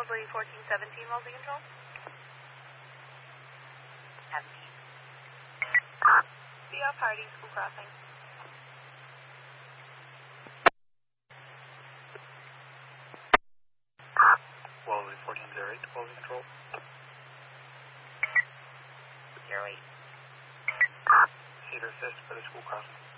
Wellesley 1417, Wellesley Control. 17. Be off Hardy, school crossing. Wellesley 1408, Wellesley Control. 08. Cedar assist for the school crossing.